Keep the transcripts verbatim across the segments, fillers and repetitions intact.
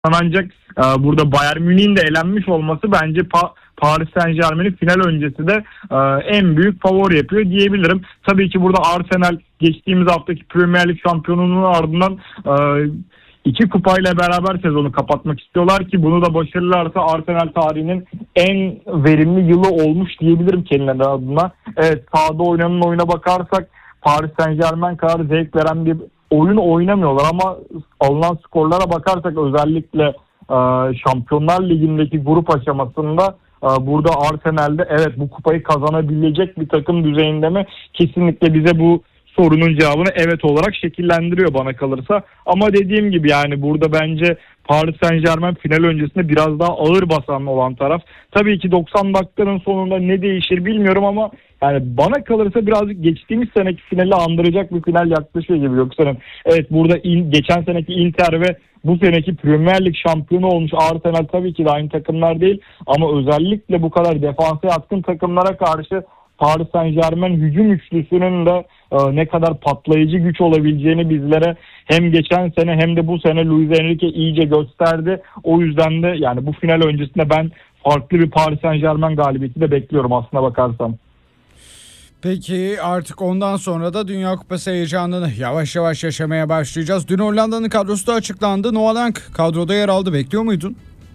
ancak e, burada Bayern Münih'in de elenmiş olması bence pa- Paris Saint-Germain'i final öncesi de e, en büyük favori yapıyor diyebilirim. Tabii ki burada Arsenal geçtiğimiz haftaki Premier Lig şampiyonluğunun ardından e, iki kupayla beraber sezonu kapatmak istiyorlar ki bunu da başarırlarsa Arsenal tarihinin en verimli yılı olmuş diyebilirim kendileri adına. Evet, sahada oynanan oyuna bakarsak Paris Saint-Germain kadar zevk veren bir oyun oynamıyorlar ama alınan skorlara bakarsak özellikle e, Şampiyonlar Ligi'ndeki grup aşamasında e, burada Arsenal'de evet bu kupayı kazanabilecek bir takım düzeyinde mi? Kesinlikle bize bu sorunun cevabını evet olarak şekillendiriyor bana kalırsa. Ama dediğim gibi yani burada bence Paris Saint-Germain final öncesinde biraz daha ağır basan olan taraf. Tabii ki doksan dakikanın sonunda ne değişir bilmiyorum ama yani bana kalırsa birazcık geçtiğimiz seneki finali andıracak bir final yaklaşıyor gibi. Yoksa evet burada il, geçen seneki Inter ve bu seneki Premier Lig şampiyonu olmuş Arsenal tabii ki de aynı takımlar değil. Ama özellikle bu kadar defansa yatkın takımlara karşı Paris Saint-Germain hücum üçlüsünün de e, ne kadar patlayıcı güç olabileceğini bizlere hem geçen sene hem de bu sene Luis Enrique iyice gösterdi. O yüzden de yani bu final öncesinde ben farklı bir Paris Saint-Germain galibiyeti de bekliyorum aslına bakarsam. Peki artık ondan sonra da Dünya Kupası heyecanını yavaş yavaş yaşamaya başlayacağız. Dün Hollanda'nın kadrosu da açıklandı. Noah Lang kadroda yer aldı. Bekliyor muydun?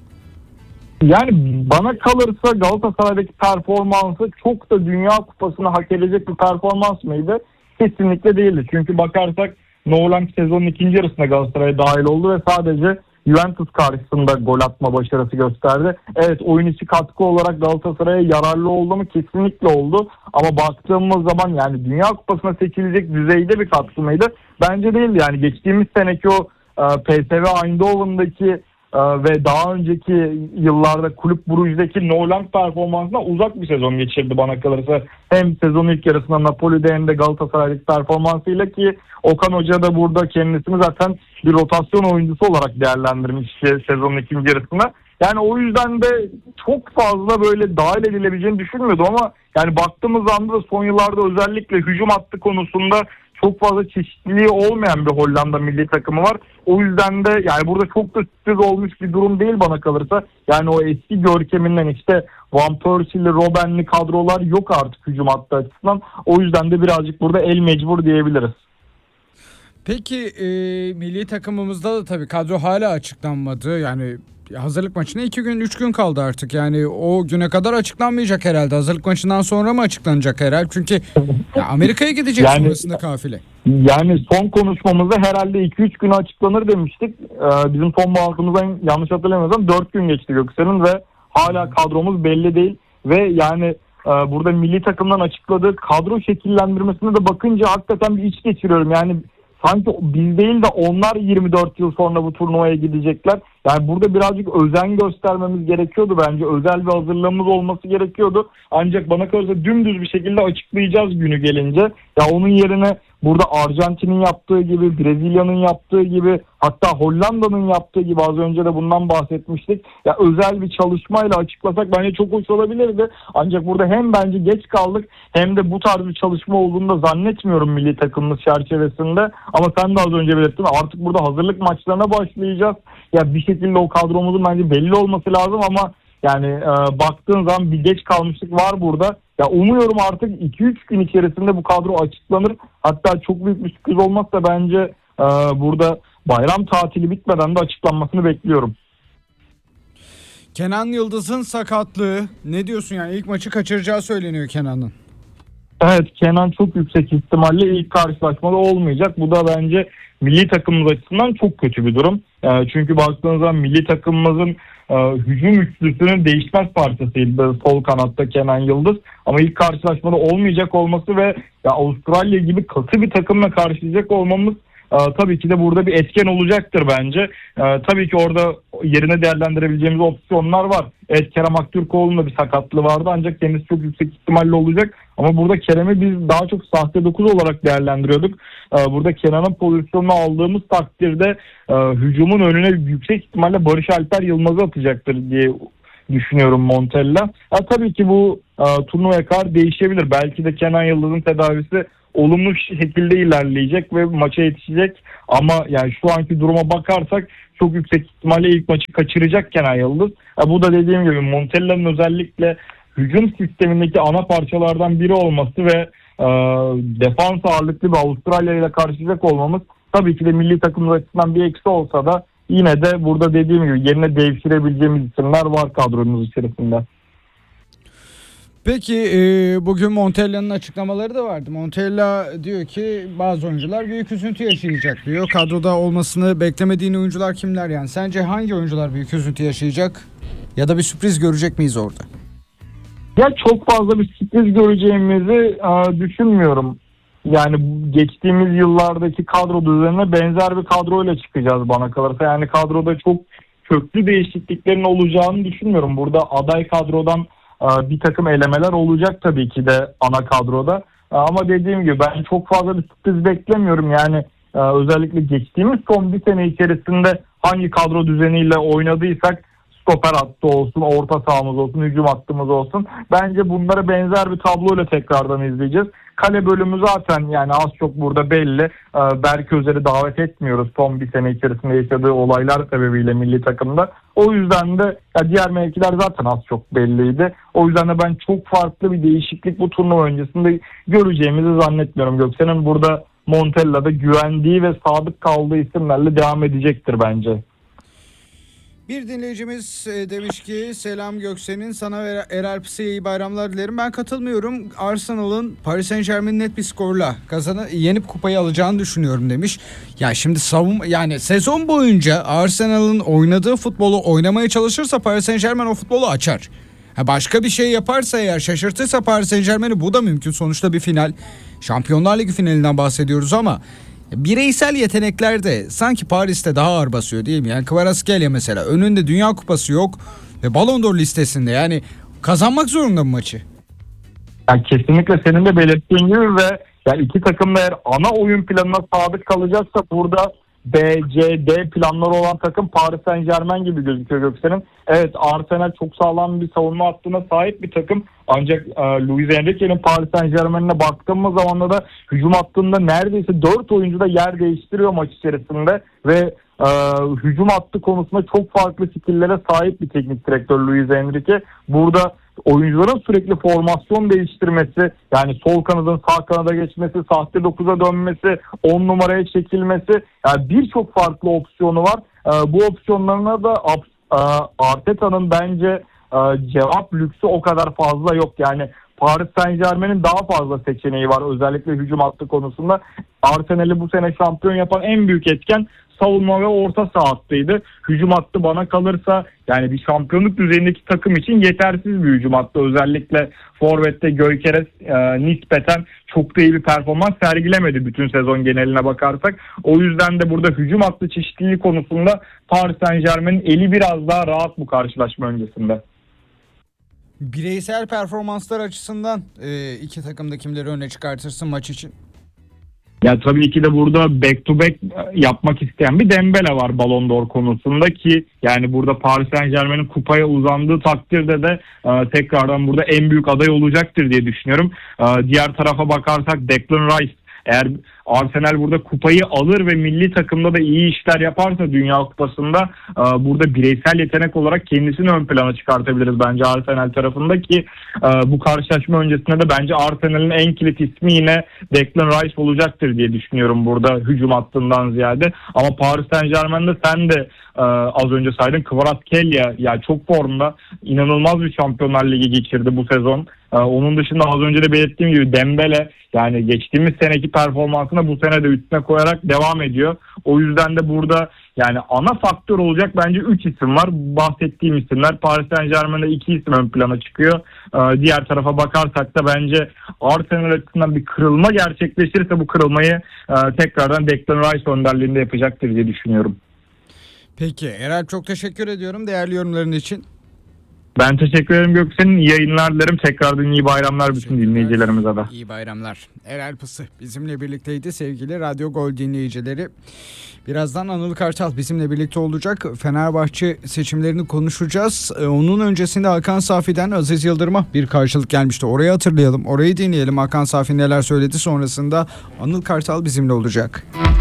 Yani bana kalırsa Galatasaray'daki performansı çok da Dünya Kupası'nı hak edecek bir performans mıydı? Kesinlikle değildi. Çünkü bakarsak Noah Lang sezonun ikinci yarısında Galatasaray'a dahil oldu ve sadece Juventus karşısında gol atma başarısı gösterdi. Evet, oyun içi katkı olarak Galatasaray'a yararlı oldu mu? Kesinlikle oldu. Ama baktığımız zaman yani Dünya Kupası'na seçilecek düzeyde bir katkı mıydı? Bence değildi. Yani geçtiğimiz seneki o e, P S V Eindhoven'daki e, ve daha önceki yıllarda Kulüp Brugge'deki Noah Lang performansına uzak bir sezon geçirdi bana kalırsa. Hem sezonun ilk yarısında Napoli'de hem de Galatasaray'daki performansıyla ki Okan Hoca da burada kendisini zaten bir rotasyon oyuncusu olarak değerlendirmiş sezonun ikinci yarısında. Yani o yüzden de çok fazla böyle dahil edilebileceğini düşünmüyordum ama yani baktığımız anda da son yıllarda özellikle hücum hattı konusunda çok fazla çeşitliliği olmayan bir Hollanda milli takımı var. O yüzden de yani burada çok da sürpriz olmuş bir durum değil bana kalırsa. Yani o eski görkeminden işte Van Persie'li, Robben'li kadrolar yok artık hücum hattı açısından. O yüzden de birazcık burada el mecbur diyebiliriz. Peki e, milli takımımızda da tabii kadro hala açıklanmadı. Yani hazırlık maçına iki gün üç gün kaldı artık. Yani o güne kadar açıklanmayacak herhalde. Hazırlık maçından sonra mı açıklanacak herhalde? Çünkü ya Amerika'ya gidecek yani, sonrasında kafile. Yani son konuşmamızda herhalde iki üç güne açıklanır demiştik. Ee, bizim son bağlantımızdan yanlış hatırlamıyorsam dört gün geçti Göksel'in ve hala kadromuz belli değil. Ve yani e, burada milli takımdan açıkladığı kadro şekillendirmesine de bakınca hakikaten bir iç geçiriyorum. Yani sanki biz değil de onlar yirmi dört yıl sonra bu turnuvaya gidecekler. Yani burada birazcık özen göstermemiz gerekiyordu bence. Özel bir hazırlığımız olması gerekiyordu. Ancak bana kalırsa dümdüz bir şekilde açıklayacağız günü gelince. Ya onun yerine burada Arjantin'in yaptığı gibi, Brezilya'nın yaptığı gibi, hatta Hollanda'nın yaptığı gibi az önce de bundan bahsetmiştik. Ya özel bir çalışmayla açıklasak bence çok hoş olabilirdi. Ancak burada hem bence geç kaldık hem de bu tarz bir çalışma olduğunu da zannetmiyorum milli takımımız çerçevesinde. Ama sen de az önce belirttin, artık burada hazırlık maçlarına başlayacağız. Ya bir şekilde o kadromuzun bence belli olması lazım ama yani e, baktığın zaman bir geç kalmışlık var burada. Ya umuyorum artık iki üç gün içerisinde bu kadro açıklanır. Hatta çok büyük bir sürpriz olmazsa bence e, burada bayram tatili bitmeden de açıklanmasını bekliyorum. Kenan Yıldız'ın sakatlığı ne diyorsun, yani ilk maçı kaçıracağı söyleniyor Kenan'ın. Evet, Kenan çok yüksek ihtimalle ilk karşılaşmada olmayacak. Bu da bence milli takımımız açısından çok kötü bir durum. E, çünkü baktığınız zaman milli takımımızın e, hücum üçlüsünün değişmez parçasıydı sol kanatta Kenan Yıldız. Ama ilk karşılaşmada olmayacak olması ve ya Avustralya gibi katı bir takımla karşılayacak olmamız e, tabii ki de burada bir etken olacaktır bence. E, tabii ki orada yerine değerlendirebileceğimiz opsiyonlar var. Evet, Kerem Aktürkoğlu'nun da bir sakatlığı vardı ancak kendisi çok yüksek ihtimalle olacak. Ama burada Kerem'i biz daha çok sahte dokuz olarak değerlendiriyorduk. Ee, burada Kenan'ın pozisyonunu aldığımız takdirde e, hücumun önüne yüksek ihtimalle Barış Alper Yılmaz'ı atacaktır diye düşünüyorum Montella. Ha, tabii ki bu e, turnuvaya kadar değişebilir. Belki de Kenan Yıldız'ın tedavisi olumlu şekilde ilerleyecek ve maça yetişecek. Ama yani şu anki duruma bakarsak çok yüksek ihtimalle ilk maçı kaçıracak Kenan Yıldız. E, bu da dediğim gibi Montella'nın özellikle hücum sistemindeki ana parçalardan biri olması ve e, defans ağırlıklı bir Avustralya ile karşılaşacak olmamız tabii ki de milli takımımız açısından bir eksi olsa da yine de burada dediğim gibi yerine devşirebileceğimiz isimler var kadromuz içerisinde. Peki e, bugün Montella'nın açıklamaları da vardı. Montella diyor ki bazı oyuncular büyük üzüntü yaşayacak diyor. Kadroda olmasını beklemediğin oyuncular kimler yani? Sence hangi oyuncular büyük üzüntü yaşayacak? Ya da bir sürpriz görecek miyiz orada? Ya çok fazla bir sürpriz göreceğimizi e, düşünmüyorum. Yani geçtiğimiz yıllardaki kadro düzenine benzer bir kadroyla çıkacağız bana kalırsa. Yani kadroda çok köklü değişikliklerin olacağını düşünmüyorum. Burada aday kadrodan bir takım elemeler olacak tabii ki de ana kadroda. Ama dediğim gibi ben çok fazla bir sürpriz beklemiyorum. Yani özellikle geçtiğimiz son bir sene içerisinde hangi kadro düzeniyle oynadıysak stoper hattı olsun, orta sahamız olsun, hücum hattımız olsun. Bence bunlara benzer bir tabloyla tekrardan izleyeceğiz. Kale bölümü zaten yani az çok burada belli. Berk Özer'i davet etmiyoruz son bir sene içerisinde yaşadığı olaylar sebebiyle milli takımda. O yüzden de ya diğer mevkiler zaten az çok belliydi. O yüzden de ben çok farklı bir değişiklik bu turnuva öncesinde göreceğimizi zannetmiyorum. Göksel'in burada Montella'da güvendiği ve sadık kaldığı isimlerle devam edecektir bence. Bir dinleyicimiz demiş ki selam Göksel'in sana ve Erel Pısı'ya iyi bayramlar dilerim. Ben katılmıyorum. Arsenal'ın Paris Saint-Germain'i net bir skorla kazanıp yenip kupayı alacağını düşünüyorum demiş. Ya şimdi savun yani sezon boyunca Arsenal'ın oynadığı futbolu oynamaya çalışırsa Paris Saint-Germain o futbolu açar. Ha başka bir şey yaparsa eğer şaşırtırsa Paris Saint-Germain'i bu da mümkün. Sonuçta bir final. Şampiyonlar Ligi finalinden bahsediyoruz ama bireysel yetenekler de sanki Paris'te daha ağır basıyor değil mi? Yani Kvaratskhelia mesela önünde Dünya Kupası yok ve Ballon d'Or listesinde yani kazanmak zorunda bu maçı. Yani kesinlikle senin de belirttiğin gibi ve yani iki takım da eğer ana oyun planına sadık kalacaksa burada B, C, D planları olan takım Paris Saint-Germain gibi gözüküyor Göksel'in. Evet Arsenal çok sağlam bir savunma hattına sahip bir takım. Ancak e, Luis Enrique'nin Paris Saint-Germain'ine baktığımız zaman da hücum hattında neredeyse dört oyuncu da yer değiştiriyor maç içerisinde ve e, hücum hattı konusunda çok farklı fikirlere sahip bir teknik direktör Luis Enrique. Burada oyuncuların sürekli formasyon değiştirmesi, yani sol kanadın sağ kanada geçmesi, sahte dokuza dönmesi, on numaraya çekilmesi, yani birçok farklı opsiyonu var. Ee, bu opsiyonlarına da e, Arteta'nın bence e, cevap lüksü o kadar fazla yok. Yani Paris Saint-Germain'in daha fazla seçeneği var özellikle hücum hattı konusunda. Arsenal'i bu sene şampiyon yapan en büyük etken savunma ve orta saha hattıydı. Hücum hattı bana kalırsa yani bir şampiyonluk düzeyindeki takım için yetersiz bir hücum hattı. Özellikle forvette Gyökeres e, nispeten çok da iyi bir performans sergilemedi bütün sezon geneline bakarsak. O yüzden de burada hücum hattı çeşitliliği konusunda Paris Saint-Germain'in eli biraz daha rahat bu karşılaşma öncesinde. Bireysel performanslar açısından e, iki takımda kimleri öne çıkartırsın maç için? Ya tabii ki de burada back to back yapmak isteyen bir Dembele var Ballon d'Or konusunda ki yani burada Paris Saint-Germain'in kupaya uzandığı takdirde de e, tekrardan burada en büyük aday olacaktır diye düşünüyorum. E, diğer tarafa bakarsak Declan Rice, eğer Arsenal burada kupayı alır ve milli takımda da iyi işler yaparsa Dünya Kupası'nda e, burada bireysel yetenek olarak kendisini ön plana çıkartabiliriz bence Arsenal tarafında ki e, bu karşılaşma öncesinde de bence Arsenal'in en kilit ismi yine Declan Rice olacaktır diye düşünüyorum burada hücum hattından ziyade. Ama Paris Saint-Germain'de sen de e, az önce saydın Kvaratskhelia yani çok formda, inanılmaz bir Şampiyonlar Ligi geçirdi bu sezon. E, onun dışında az önce de belirttiğim gibi Dembele yani geçtiğimiz seneki performansına bu sene de üstüne koyarak devam ediyor. O yüzden de burada yani ana faktör olacak bence üç isim var. Bahsettiğim isimler Paris Saint-Germain'de iki isim ön plana çıkıyor. Ee, diğer tarafa bakarsak da bence Arsenal açısından bir kırılma gerçekleşirse bu kırılmayı e, tekrardan Declan Rice önderliğinde yapacaktır diye düşünüyorum. Peki Erel çok teşekkür ediyorum değerli yorumların için. Ben teşekkür ederim Göksel'in. İyi yayınlar dilerim. Tekrardan iyi bayramlar bütün dinleyicilerimize de. İyi bayramlar. Erel Pısı bizimle birlikteydi sevgili Radyo Gol dinleyicileri. Birazdan Anıl Kartal bizimle birlikte olacak. Fenerbahçe seçimlerini konuşacağız. Onun öncesinde Hakan Safi'den Aziz Yıldırım'a bir karşılık gelmişti. Orayı hatırlayalım, orayı dinleyelim. Hakan Safi neler söyledi, sonrasında Anıl Kartal bizimle olacak.